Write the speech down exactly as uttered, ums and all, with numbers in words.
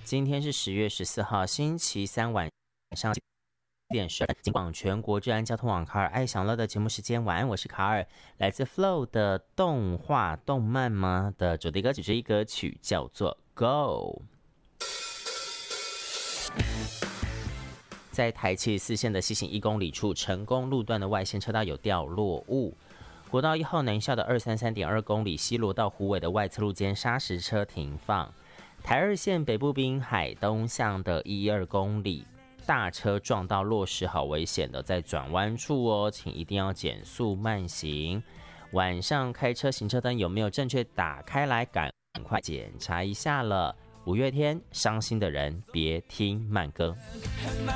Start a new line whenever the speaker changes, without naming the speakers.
今天是十月十四号，星期三晚上七点十分，金广全国治安交通网卡尔爱享乐的节目时间，晚安，我是卡尔，来自 Flow 的动画动漫吗的主题歌曲之一歌曲叫做 Go。在台七四线的西行一公里处，成功路段的外线车道有掉落物。国道一号南校的二三三点二公里西螺到虎尾的外侧路间砂石车停放。台二线北部滨海东向的一二公里，大车撞到落石，好危险的，在转弯处哦，请一定要减速慢行。晚上开车行车灯有没有正确打开来，赶快检查一下了。五月天，伤心的人别听慢歌。